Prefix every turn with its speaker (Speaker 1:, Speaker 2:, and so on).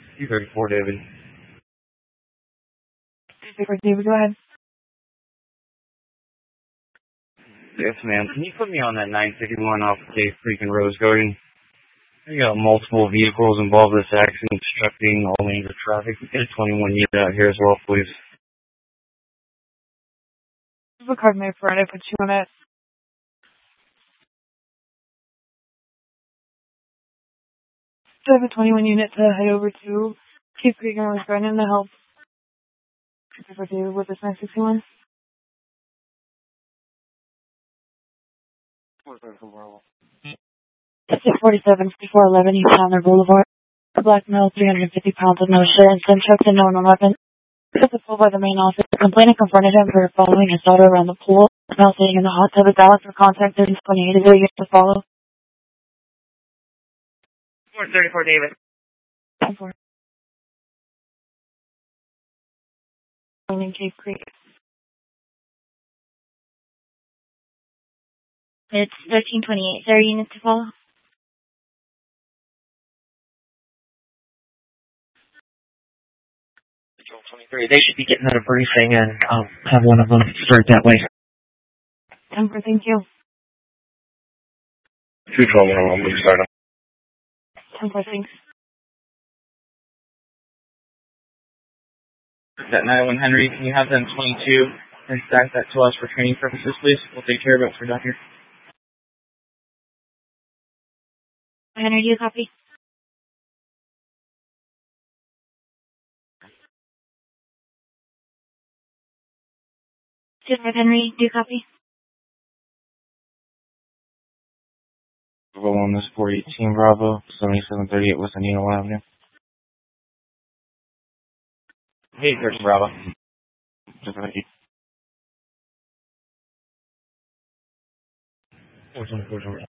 Speaker 1: 234, David.
Speaker 2: 234, David, go ahead.
Speaker 1: Yes, ma'am. Can you put me on that 951 off of Cave Creek and Rose Garden? We got multiple vehicles involved in this accident, obstructing all lanes of traffic. Get a 21 unit out here as well, please.
Speaker 2: What card may I put you on it? So I have a 21 unit to head over to Cave Creek and Rose Garden to help. 234, David, with this 961. 647, 5411 East Chandler Boulevard. A black male, 350 pounds with no shirt and some trucks and no weapon. Took the pool by the main office. The complainant confronted him for following his daughter around the pool. Now sitting in the hot tub is Alex for contact 3028. Is there you to follow?
Speaker 3: 434, David.
Speaker 2: 4. In Cave Creek.
Speaker 3: It's 1328. Is there a unit to follow?
Speaker 4: They should be getting out a briefing, and I'll have one of them start that way.
Speaker 2: 10, thank you.
Speaker 1: 212, please start.
Speaker 2: 10, thanks.
Speaker 1: That 91 Henry, can you have them 22 and stack that to us for training purposes, please? We'll take care of it for Doctor.
Speaker 3: Henry, do you copy? Henry, do you copy?
Speaker 1: Bravo on this 418 Bravo, 7738 West Anino Avenue. Hey, 13 Bravo. Just a minute. 420.